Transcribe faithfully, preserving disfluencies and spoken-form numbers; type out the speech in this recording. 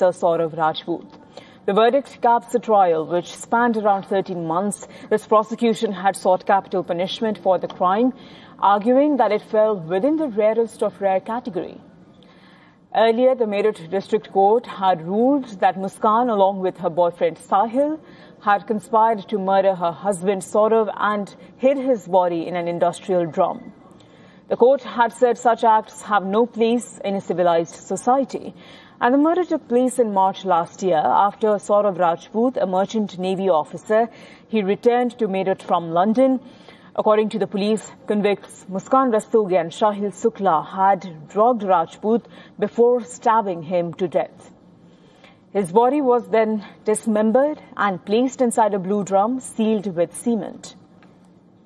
officer Saurav Rajput. The verdict caps the trial, which spanned around thirteen months. This prosecution had sought capital punishment for the crime, arguing that it fell within the rarest of rare category. Earlier, the Meerut District Court had ruled that Muskan, along with her boyfriend Sahil, had conspired to murder her husband Saurav and hid his body in an industrial drum. The court had said such acts have no place in a civilized society. And the murder took place in March last year after Saurav Rajput, a merchant navy officer, he returned to Meerut from London. According to the police, convicts Muskan Rastogi and Shahil Sukla had drugged Rajput before stabbing him to death. His body was then dismembered and placed inside a blue drum sealed with cement.